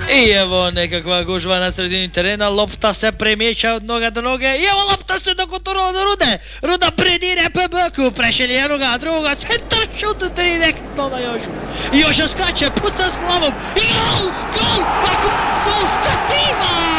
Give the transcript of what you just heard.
I evo nekakva gužva na sredini terena, lopta se premijeća od noga do noge i evo lopta se dokoturala do Rude. Ruda predire PBK-u, prešelje jednoga, druga, centar šut direktno na Jožu. Joža skače, puca s glavom i gol, gol, gol Stativa!